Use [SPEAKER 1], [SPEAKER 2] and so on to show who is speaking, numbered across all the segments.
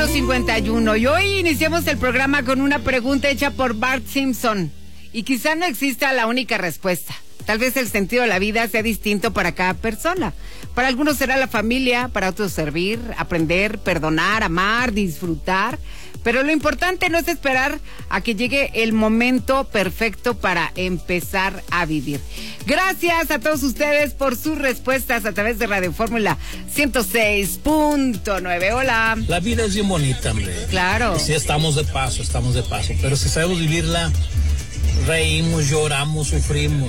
[SPEAKER 1] 8:51 y hoy iniciamos el programa con una pregunta hecha por Bart Simpson y quizá no exista la única respuesta. Tal vez el sentido de la vida sea distinto para cada persona. Para algunos será la familia, para otros servir, aprender, perdonar, amar, disfrutar. Pero lo importante no es esperar a que llegue el momento perfecto para empezar a vivir. Gracias a todos ustedes por sus respuestas a través de Radio Fórmula 106.9. Hola.
[SPEAKER 2] La vida es bien bonita, hombre.
[SPEAKER 1] Claro.
[SPEAKER 2] Sí, estamos de paso. Pero si sabemos vivirla, reímos, lloramos, sufrimos.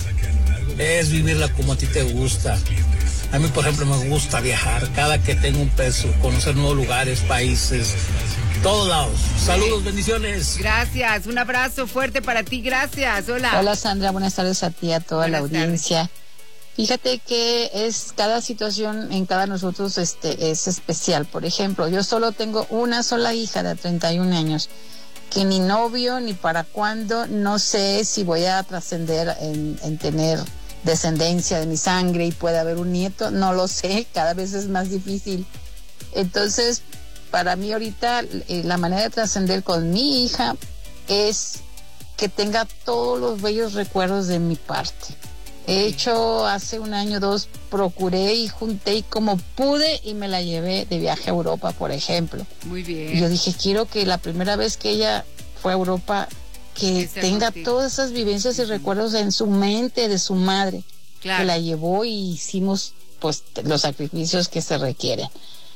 [SPEAKER 2] Es vivirla como a ti te gusta. A mí, por ejemplo, me gusta viajar. Cada que tengo un peso, conocer nuevos lugares, países, todos lados. Saludos, bendiciones.
[SPEAKER 1] Gracias, un abrazo fuerte para ti, gracias. Hola.
[SPEAKER 3] Hola, Sandra, buenas tardes a ti, a toda
[SPEAKER 1] Buenas
[SPEAKER 3] la audiencia. Tardes. Fíjate que cada situación en cada nosotros es especial. Por ejemplo, yo solo tengo una sola hija de 31 años, que ni novio, ni para cuándo, no sé si voy a trascender en tener descendencia de mi sangre y puede haber un nieto, no lo sé, cada vez es más difícil. Entonces, para mí ahorita la manera de trascender con mi hija es que tenga todos los bellos recuerdos de mi parte. He hecho hace un año o dos, procuré y junté y como pude y me la llevé de viaje a Europa, por ejemplo.
[SPEAKER 1] Muy bien.
[SPEAKER 3] Y yo dije, quiero que la primera vez que ella fue a Europa, que tenga todas esas vivencias y recuerdos en su mente de su madre, claro, que la llevó y hicimos pues los sacrificios que se requieren.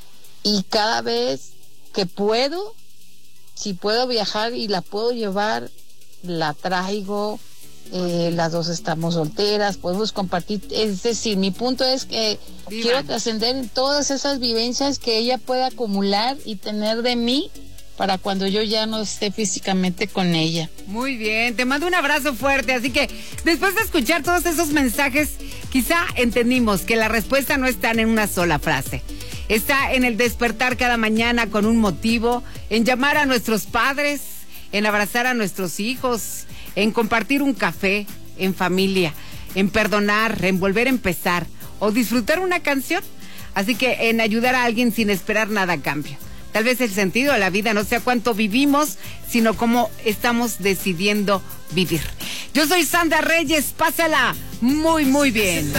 [SPEAKER 3] Y cada vez que puedo, si puedo viajar y la puedo llevar, la traigo. Las dos estamos solteras, podemos compartir. Es decir, mi punto es que quiero trascender en todas esas vivencias que ella pueda acumular y tener de mí para cuando yo ya no esté físicamente con ella.
[SPEAKER 1] Muy bien, te mando un abrazo fuerte. Así que después de escuchar todos esos mensajes, quizá entendimos que la respuesta no está en una sola frase. Está en el despertar cada mañana con un motivo, en llamar a nuestros padres, en abrazar a nuestros hijos, en compartir un café en familia, en perdonar, en volver a empezar o disfrutar una canción. Así que en ayudar a alguien sin esperar nada a cambio. Tal vez el sentido de la vida no sea cuánto vivimos, sino cómo estamos decidiendo vivir. Yo soy Sandra Reyes, pásala muy, muy bien.